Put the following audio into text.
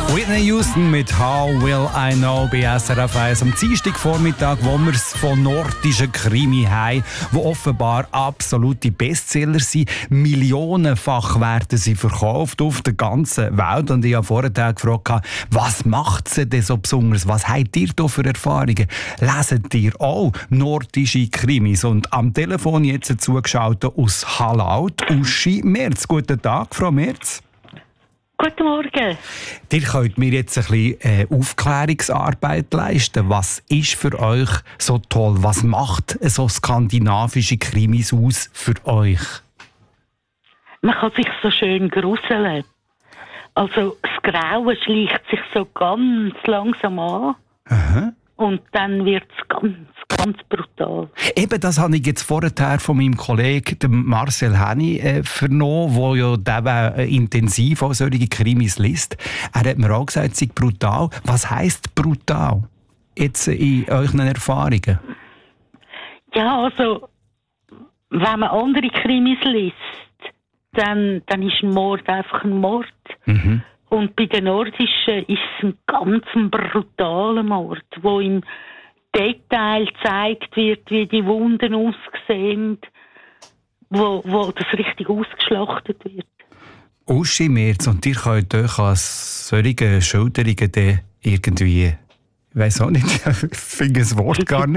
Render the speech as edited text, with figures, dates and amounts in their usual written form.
Whitney Houston mit «How Will I Know» bei SRF 1 am Dienstagvormittag, wo wir es von nordischen Krimi haben, die offenbar absolute Bestseller sind. Millionenfach werden sie verkauft auf der ganzen Welt. Und ich habe vorher gefragt, was macht sie denn so besonders? Was habt ihr da für Erfahrungen? Leset ihr auch nordische Krimis? Und am Telefon jetzt zugeschaltet aus Hallaut, Uschi Merz. Guten Tag, Frau Merz. Guten Morgen. Ihr könnt mir jetzt ein bisschen Aufklärungsarbeit leisten. Was ist für euch so toll? Was macht so skandinavische Krimis aus für euch? Man kann sich so schön gruseln. Also das Grauen schleicht sich so ganz langsam an. Aha. Und dann wird es ganz brutal. Eben, das habe ich jetzt vorher von meinem Kollegen dem Marcel Henny vernommen, der ja intensiv auch solche Krimis liest. Er hat mir auch gesagt, es sei brutal. Was heisst brutal? Jetzt in euren Erfahrungen? Ja, also, wenn man andere Krimis liest, dann ist ein Mord einfach ein Mord. Mhm. Und bei den Nordischen ist es ein ganz brutaler Mord, wo im Detail gezeigt wird, wie die Wunden aussehen, wo das richtig ausgeschlachtet wird. Uschi Merz, und ihr könnt euch als solche Schilderungen irgendwie, ich weiss auch nicht, ich finde das Wort gar nicht.